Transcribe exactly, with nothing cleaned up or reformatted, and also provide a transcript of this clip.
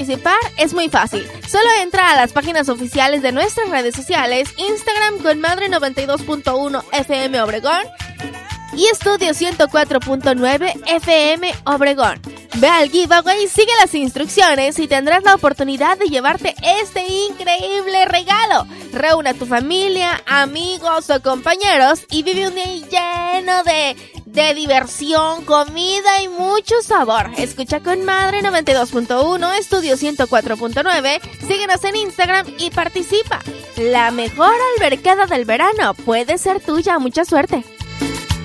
participar es muy fácil. Solo entra a las páginas oficiales de nuestras redes sociales, Instagram con Madre noventa y dos punto uno F M Obregón y Estudio ciento cuatro punto nueve F M Obregón. Ve al giveaway, sigue las instrucciones y tendrás la oportunidad de llevarte este increíble regalo. Reúne a tu familia, amigos o compañeros y vive un día lleno de, de diversión, comida y mucho sabor. Escucha con Madre noventa y dos punto uno, Estudio ciento cuatro punto nueve, síguenos en Instagram y participa. La mejor albercada del verano puede ser tuya. Mucha suerte.